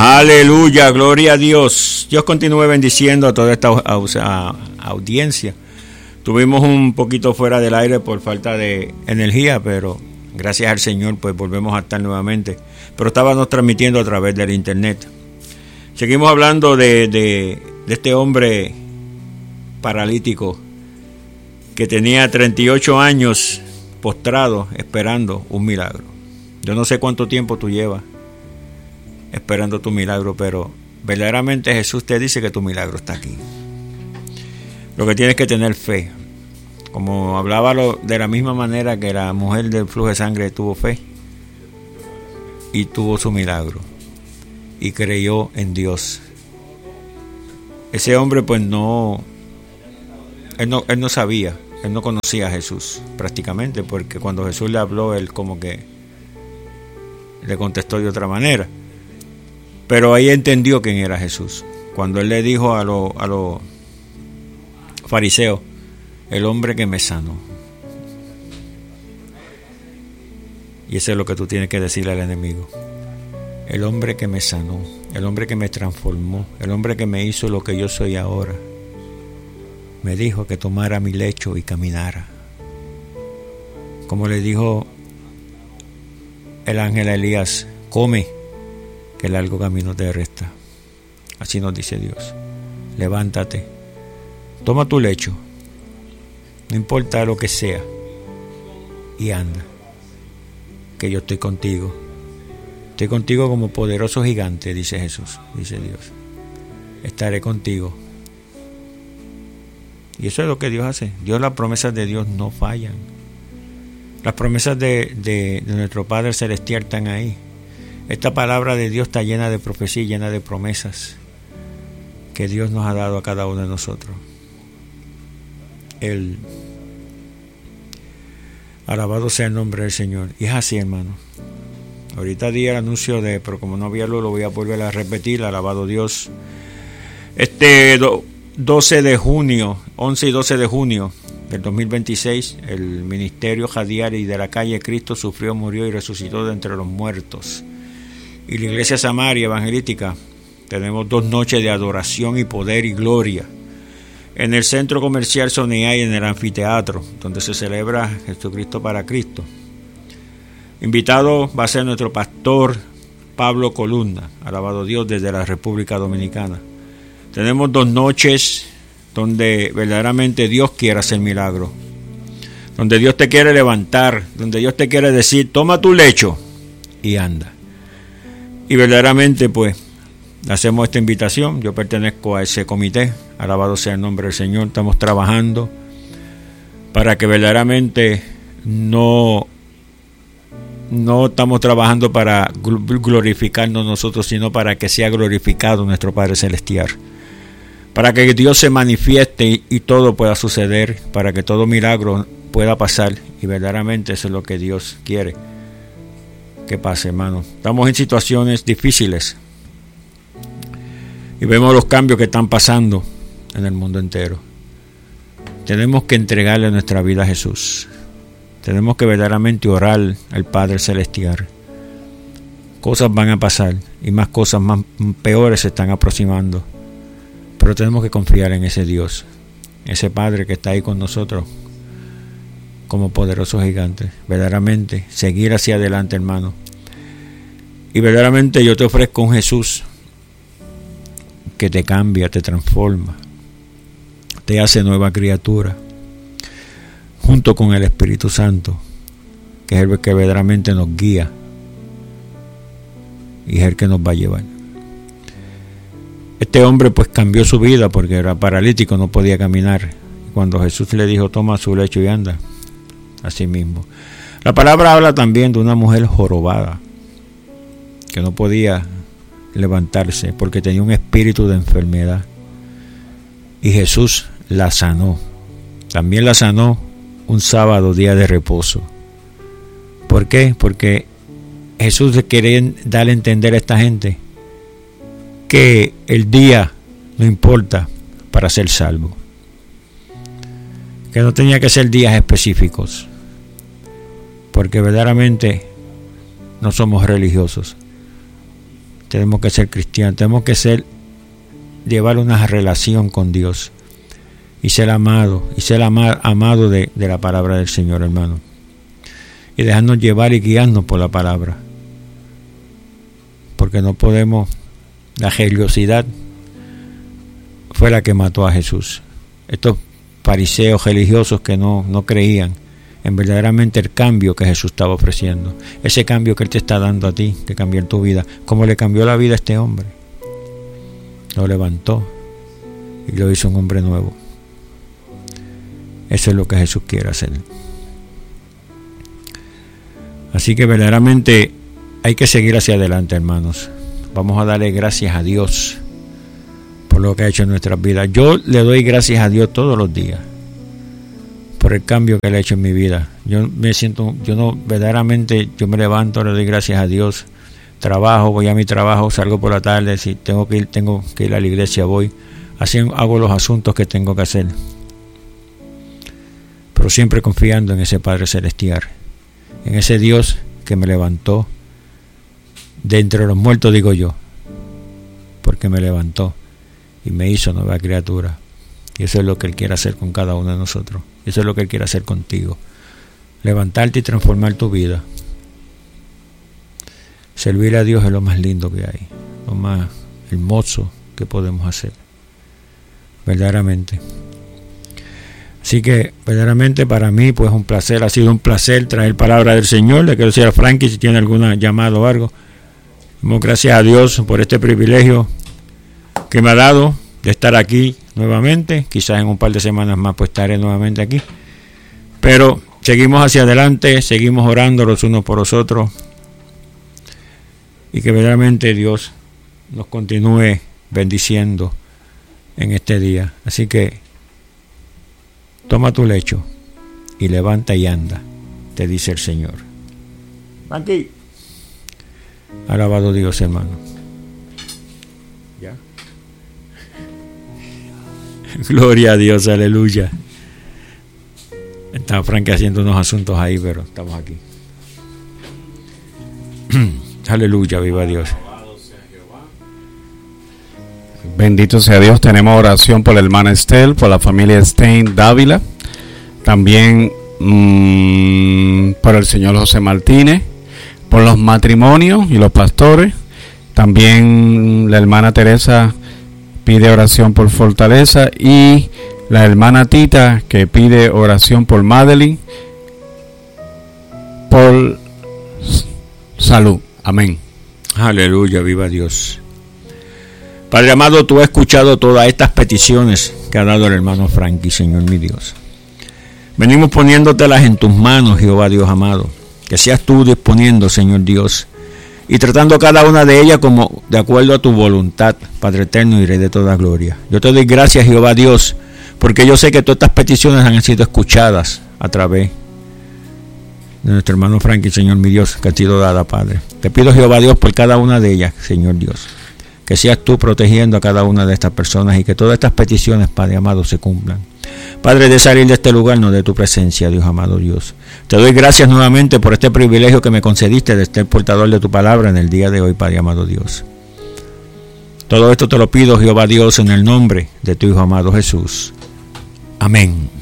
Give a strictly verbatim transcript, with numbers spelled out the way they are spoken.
Aleluya, gloria a Dios. Dios continúe bendiciendo a toda esta audiencia. Tuvimos un poquito fuera del aire por falta de energía, pero gracias al Señor pues volvemos a estar nuevamente. Pero estábamos transmitiendo a través del internet. Seguimos hablando de, de, de este hombre paralítico que tenía treinta y ocho años postrado esperando un milagro. Yo no sé cuánto tiempo tú llevas esperando tu milagro, pero verdaderamente Jesús te dice que tu milagro está aquí. Lo que tienes que tener fe. Como hablaba lo, de la misma manera que la mujer del flujo de sangre tuvo fe y tuvo su milagro y creyó en Dios. Ese hombre pues no él no, él no sabía, él no conocía a Jesús prácticamente, porque cuando Jesús le habló, él como que le contestó de otra manera. Pero ahí entendió quién era Jesús. Cuando él le dijo a los a los fariseos, el hombre que me sanó. Y eso es lo que tú tienes que decirle al enemigo. El hombre que me sanó, el hombre que me transformó, el hombre que me hizo lo que yo soy ahora, me dijo que tomara mi lecho y caminara. Como le dijo el ángel a Elías, come, que el largo camino te resta. Así nos dice Dios. Levántate, toma tu lecho, no importa lo que sea, y anda, que yo estoy contigo. Estoy contigo como poderoso gigante, dice Jesús, dice Dios. Estaré contigo. Y eso es lo que Dios hace. Dios, las promesas de Dios no fallan. Las promesas de, de, de nuestro Padre Celestial están ahí. Esta palabra de Dios está llena de profecía, llena de promesas que Dios nos ha dado a cada uno de nosotros. El alabado sea el nombre del Señor. Y es así, hermano. Ahorita di el anuncio de, pero como no había luz, lo voy a volver a repetir. Alabado Dios. Este doce de junio, once y doce de junio del dos mil veintiséis, el ministerio Jadiari de la calle Cristo sufrió, murió y resucitó de entre los muertos. Y la iglesia Samaria Evangelística, tenemos dos noches de adoración y poder y gloria en el centro comercial Sonia y en el anfiteatro, donde se celebra Jesucristo para Cristo. Invitado va a ser nuestro pastor Pablo Columna, alabado Dios, desde la República Dominicana. Tenemos dos noches donde verdaderamente Dios quiere hacer milagros, donde Dios te quiere levantar, donde Dios te quiere decir, toma tu lecho y anda. Y verdaderamente pues hacemos esta invitación. Yo pertenezco a ese comité, alabado sea el nombre del Señor. Estamos trabajando para que verdaderamente no no estamos trabajando para glorificarnos nosotros, sino para que sea glorificado nuestro Padre Celestial, para que Dios se manifieste y, y todo pueda suceder, para que todo milagro pueda pasar, y verdaderamente eso es lo que Dios quiere que pase, hermano. Estamos en situaciones difíciles y vemos los cambios que están pasando en el mundo entero. Tenemos que entregarle nuestra vida a Jesús. Tenemos que verdaderamente orar al Padre Celestial. Cosas van a pasar y más cosas más peores se están aproximando, pero tenemos que confiar en ese Dios, ese Padre que está ahí con nosotros como poderoso gigante. Verdaderamente seguir hacia adelante, hermano. Y verdaderamente yo te ofrezco un Jesús que te cambia, te transforma, te hace nueva criatura, junto con el Espíritu Santo, que es el que verdaderamente nos guía y es el que nos va a llevar. Este hombre pues cambió su vida porque era paralítico, no podía caminar. Cuando Jesús le dijo, toma su lecho y anda, así mismo. La palabra habla también de una mujer jorobada, que no podía levantarse porque tenía un espíritu de enfermedad, y Jesús la sanó. También la sanó un sábado, día de reposo. ¿Por qué? Porque Jesús quería darle a entender a esta gente que el día no importa para ser salvo, que no tenía que ser días específicos, porque verdaderamente no somos religiosos. tenemos que ser cristianos, tenemos que ser, llevar una relación con Dios y ser amado, y ser ama, amado de, de la palabra del Señor, hermano. Y dejarnos llevar y guiarnos por la palabra. Porque no podemos, la religiosidad fue la que mató a Jesús. Estos fariseos religiosos que no, no creían en verdaderamente el cambio que Jesús estaba ofreciendo. Ese cambio que Él te está dando a ti, que cambió tu vida, como le cambió la vida a este hombre. Lo levantó y lo hizo un hombre nuevo. Eso es lo que Jesús quiere hacer. Así que verdaderamente hay que seguir hacia adelante, hermanos. Vamos a darle gracias a Dios por lo que ha hecho en nuestras vidas. Yo le doy gracias a Dios todos los días por el cambio que Él ha hecho en mi vida. Yo me siento, yo no, verdaderamente, yo me levanto, le doy gracias a Dios. Trabajo, voy a mi trabajo, salgo por la tarde, si tengo que ir, tengo que ir a la iglesia, voy. Así hago los asuntos que tengo que hacer. Pero siempre confiando en ese Padre Celestial, en ese Dios que me levantó de entre los muertos, digo yo, porque me levantó y me hizo nueva criatura. Y eso es lo que Él quiere hacer con cada uno de nosotros. Eso es lo que Él quiere hacer contigo. Levantarte y transformar tu vida. Servir a Dios es lo más lindo que hay, lo más hermoso que podemos hacer, verdaderamente. Así que verdaderamente para mí pues un placer, ha sido un placer traer palabra del Señor. Le quiero decir a Frankie si tiene alguna llamada o algo. Damos gracias a Dios por este privilegio que me ha dado de estar aquí nuevamente. Quizás en un par de semanas más pues estaré nuevamente aquí. Pero seguimos hacia adelante, seguimos orando los unos por los otros. Y que verdaderamente Dios nos continúe bendiciendo en este día. Así que toma tu lecho y levanta y anda, te dice el Señor. Aquí. Alabado Dios, hermano. ¿Ya? Gloria a Dios, aleluya. Está Frank haciendo unos asuntos ahí, pero estamos aquí. Aleluya, viva Dios. Bendito sea Dios. Tenemos oración por la hermana Estel, por la familia Stein Dávila, también mmm, por el señor José Martínez, por los matrimonios y los pastores. También la hermana Teresa pide oración por fortaleza, y la hermana Tita que pide oración por Madeline, por salud. Amén. Aleluya, viva Dios. Padre amado, tú has escuchado todas estas peticiones que ha dado el hermano Frankie, Señor mi Dios. Venimos poniéndotelas en tus manos, Jehová Dios amado. Que seas tú disponiendo, Señor Dios, y tratando cada una de ellas como de acuerdo a tu voluntad, Padre eterno y Rey de toda gloria. Yo te doy gracias, Jehová Dios, porque yo sé que todas estas peticiones han sido escuchadas a través de nuestro hermano Frankie, Señor mi Dios, que ha sido dada, Padre. Te pido, Jehová Dios, por cada una de ellas, Señor Dios, que seas tú protegiendo a cada una de estas personas y que todas estas peticiones, Padre amado, se cumplan. Padre, de salir de este lugar, no de tu presencia, Dios amado Dios. Te doy gracias nuevamente por este privilegio que me concediste de ser portador de tu palabra en el día de hoy, Padre amado Dios. Todo esto te lo pido, Jehová Dios, en el nombre de tu Hijo amado Jesús. Amén.